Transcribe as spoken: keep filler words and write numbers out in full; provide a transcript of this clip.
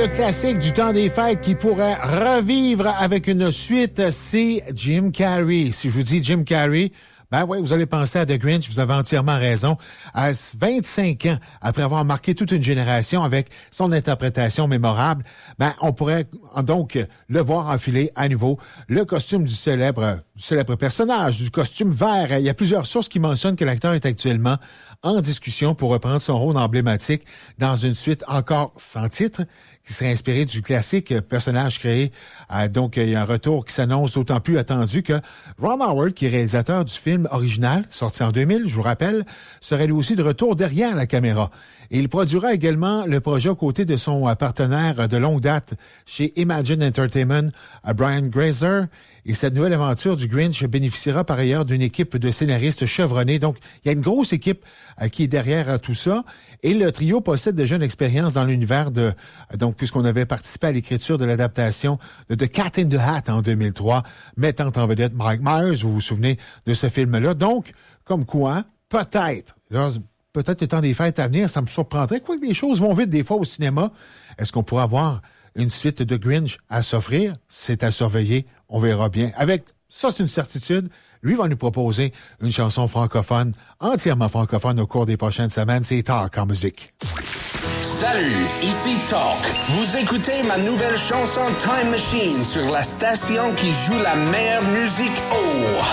le classique du temps des fêtes qui pourrait revivre avec une suite, c'est Jim Carrey. Si je vous dis Jim Carrey, ben oui, vous allez penser à The Grinch, vous avez entièrement raison. À vingt-cinq ans, après avoir marqué toute une génération avec son interprétation mémorable, ben on pourrait donc le voir enfiler à nouveau le costume du célèbre, du célèbre personnage, du costume vert. Il y a plusieurs sources qui mentionnent que l'acteur est actuellement en discussion pour reprendre son rôle emblématique dans une suite encore sans titre, qui serait inspirée du classique personnage créé. Euh, donc, il y a un retour qui s'annonce d'autant plus attendu que Ron Howard, qui est réalisateur du film original, sorti en deux mille, je vous rappelle, serait lui aussi de retour derrière la caméra. Et il produira également le projet aux côtés de son partenaire de longue date chez Imagine Entertainment, Brian Grazer. Et cette nouvelle aventure du Grinch bénéficiera par ailleurs d'une équipe de scénaristes chevronnés. Donc, il y a une grosse équipe euh, qui est derrière euh, tout ça. Et le trio possède déjà une expérience dans l'univers de... Euh, donc, puisqu'on avait participé à l'écriture de l'adaptation de The Cat in the Hat en deux mille trois, mettant en vedette Mike Myers, vous vous souvenez de ce film-là. Donc, comme quoi, peut-être... Là, peut-être le temps des fêtes à venir, ça me surprendrait. Quoique les choses vont vite des fois au cinéma. Est-ce qu'on pourra avoir une suite de Grinch à s'offrir? C'est à surveiller. On verra bien. Avec ça, c'est une certitude. Lui va nous proposer une chanson francophone, entièrement francophone au cours des prochaines semaines. C'est Talk en musique. Salut, ici Talk. Vous écoutez ma nouvelle chanson Time Machine sur la station qui joue la meilleure musique. Oh!